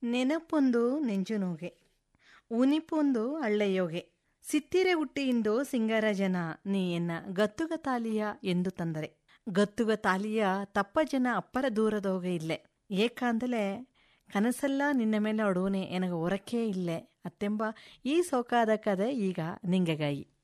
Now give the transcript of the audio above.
ನೆನಪೊಂದು ನೆಂಜುನೋಗೆ ಉನಿಪೊಂದು ಅಳ್ಳೆಯೋಗೆ ಸಿತ್ತಿರೆ ಹುಟ್ಟಿಯಿಂದೋ ಸಿಂಗಾರ ಜನ ನೀ ಎನ್ನ ಗತ್ತುಗ ತಾಲಿಯ ಎಂದು ತಂದರೆ ಗತ್ತುಗ ತಾಲಿಯ ತಪ್ಪ ಜನ ಅಪ್ಪರ ದೂರದೋಗೆ ಇಲ್ಲೆ ಏಕಾಂದಲೆ ಕನಸೆಲ್ಲ ನಿನ್ನ ಮೇಲೆ ಅಡೋನೆ ಎನಗ ಹೊರಕೇ ಇಲ್ಲೆ ಅತ್ತೆಂಬ ಈ ಸೌಕಾದ ಕದೆ ಈಗ ನಿಂಗೆಗಾಯಿ.